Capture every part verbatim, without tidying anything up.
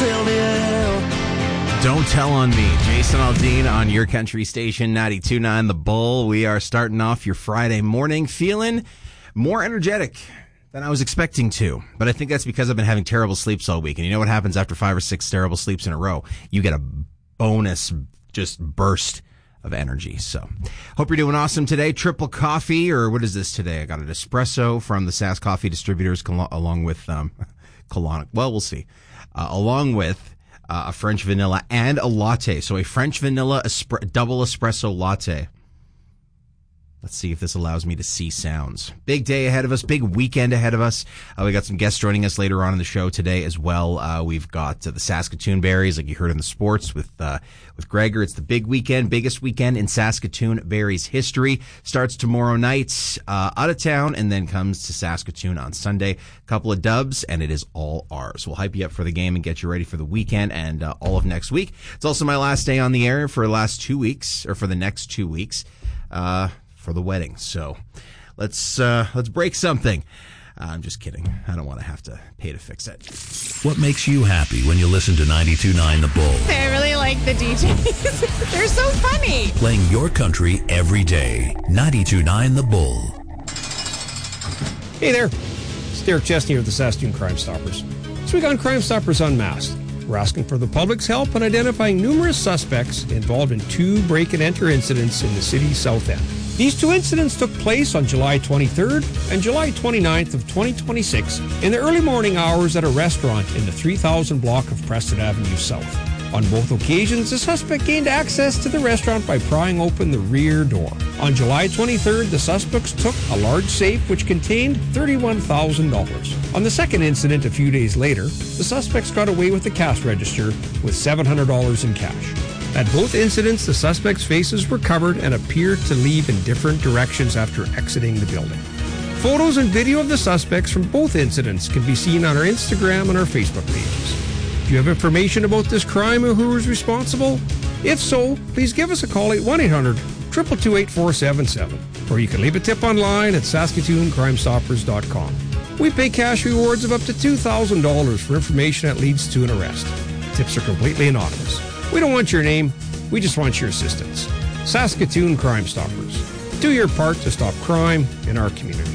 Don't Tell on Me. Jason Aldean on your country station, ninety-two point nine The Bull. We are starting off your Friday morning feeling more energetic than I was expecting to. But I think that's because I've been having terrible sleeps all week. And you know what happens after five or six terrible sleeps in a row? You get a bonus just burst of energy. So hope you're doing awesome today. Triple coffee, or what is this today? I got an espresso from the Sask Coffee Distributors along with um, colonic. Well, we'll see. Uh, along with Uh, a French vanilla and a latte. So a French vanilla espre- double espresso latte. Let's see if this allows me to see sounds. Big day ahead of us. Big weekend ahead of us. Uh, we got some guests joining us later on in the show today as well. Uh, we've got uh, the Saskatoon Berries, like you heard in the sports with uh, with Gregor. It's the big weekend, biggest weekend in Saskatoon Berries history. Starts tomorrow night uh, out of town and then comes to Saskatoon on Sunday. A couple of dubs, and it is all ours. We'll hype you up for the game and get you ready for the weekend and uh, all of next week. It's also my last day on the air for the last two weeks, or for the next two weeks. Uh... for the wedding. So let's uh, let's break something. Uh, I'm just kidding. I don't want to have to pay to fix it. What makes you happy when you listen to ninety-two point nine The Bull? I really like the D Js. They're so funny. Playing your country every day. ninety-two point nine The Bull. Hey there. It's Derek Chesney of the Saskatoon Crime Stoppers. This week on Crime Stoppers Unmasked, we're asking for the public's help in identifying numerous suspects involved in two break-and-enter incidents in the city's south end. These two incidents took place on July twenty-third and July twenty-ninth of twenty twenty-six in the early morning hours at a restaurant in the three thousand block of Preston Avenue South. On both occasions, the suspect gained access to the restaurant by prying open the rear door. On July twenty-third, the suspects took a large safe which contained thirty-one thousand dollars. On the second incident a few days later, the suspects got away with the cash register with seven hundred dollars in cash. At both incidents, the suspects' faces were covered and appeared to leave in different directions after exiting the building. Photos and video of the suspects from both incidents can be seen on our Instagram and our Facebook pages. Do you have information about this crime or who is responsible? If so, please give us a call at one eight hundred two two two eight four seven seven, or you can leave a tip online at saskatoon crime stoppers dot com. We pay cash rewards of up to two thousand dollars for information that leads to an arrest. Tips are completely anonymous. We don't want your name, we just want your assistance. Saskatoon Crime Stoppers. Do your part to stop crime in our community.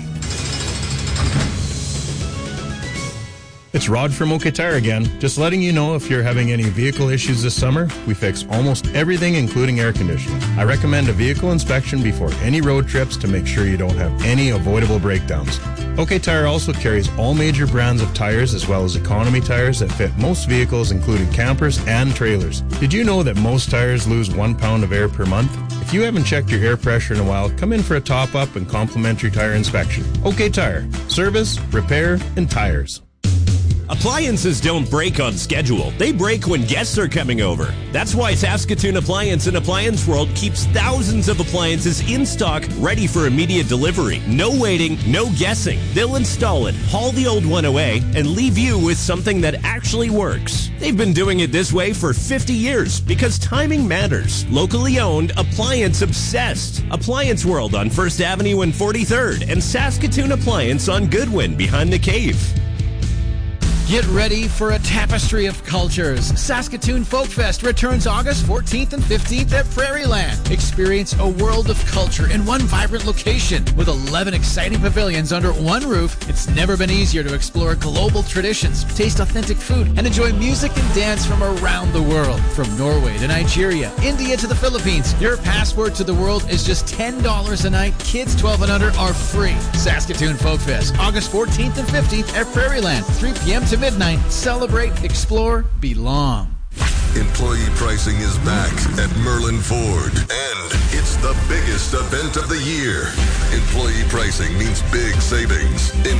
It's Rod from OK Tire again. Just letting you know if you're having any vehicle issues this summer, we fix almost everything including air conditioning. I recommend a vehicle inspection before any road trips to make sure you don't have any avoidable breakdowns. OK Tire also carries all major brands of tires as well as economy tires that fit most vehicles including campers and trailers. Did you know that most tires lose one pound of air per month? If you haven't checked your air pressure in a while, come in for a top-up and complimentary tire inspection. OK Tire. Service, repair, and tires. Appliances don't break on schedule. They break when guests are coming over. That's why Saskatoon Appliance and Appliance World keeps thousands of appliances in stock, ready for immediate delivery. No waiting, no guessing. They'll install it, haul the old one away, and leave you with something that actually works. They've been doing it this way for fifty years because timing matters. Locally owned, appliance obsessed. Appliance World on First Avenue and forty-third, and Saskatoon Appliance on Goodwin behind the cave. Get ready for a tapestry of cultures. Saskatoon Folk Fest returns August fourteenth and fifteenth at Prairieland. Experience a world of culture in one vibrant location. With eleven exciting pavilions under one roof, it's never been easier to explore global traditions, taste authentic food, and enjoy music and dance from around the world. From Norway to Nigeria, India to the Philippines, your passport to the world is just ten dollars a night. Kids twelve and under are free. Saskatoon Folk Fest, August fourteenth and fifteenth at Prairieland, three p.m. to midnight. Celebrate, explore, belong. Employee pricing is back at Merlin Ford, and it's the biggest event of the year. Employee pricing means big savings.